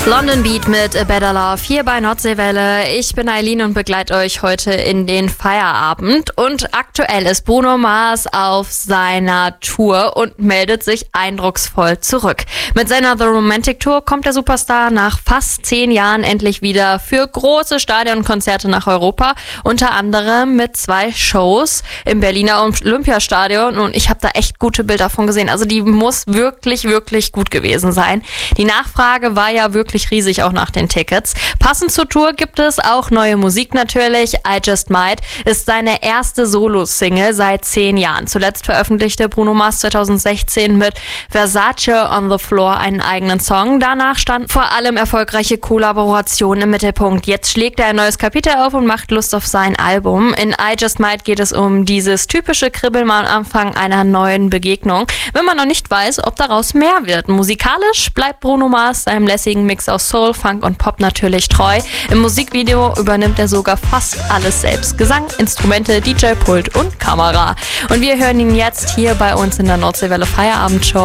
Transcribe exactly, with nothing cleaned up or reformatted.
London Beat mit A Better Love hier bei Nordseewelle. Ich bin Eileen und begleite euch heute in den Feierabend. Und aktuell ist Bruno Mars auf seiner Tour und meldet sich eindrucksvoll zurück. Mit seiner The Romantic Tour kommt der Superstar nach fast zehn Jahren endlich wieder für große Stadionkonzerte nach Europa. Unter anderem mit zwei Shows im Berliner Olympiastadion. Und ich habe da echt gute Bilder von gesehen. Also die muss wirklich, wirklich gut gewesen sein. Die Nachfrage war ja wirklich riesig auch nach den Tickets. Passend zur Tour gibt es auch neue Musik natürlich. I Just Might ist seine erste Solo-Single seit zehn Jahren. Zuletzt veröffentlichte Bruno Mars zweitausendsechzehn mit Versace on the Floor einen eigenen Song. Danach standen vor allem erfolgreiche Kollaborationen im Mittelpunkt. Jetzt schlägt er ein neues Kapitel auf und macht Lust auf sein Album. In I Just Might geht es um dieses typische Kribbeln am Anfang einer neuen Begegnung, wenn man noch nicht weiß, ob daraus mehr wird. Musikalisch bleibt Bruno Mars seinem lässigen Mix aus Soul, Funk und Pop natürlich treu. Im Musikvideo übernimmt er sogar fast alles selbst. Gesang, Instrumente, D J-Pult und Kamera. Und wir hören ihn jetzt hier bei uns in der Nordseewelle Feierabendshow.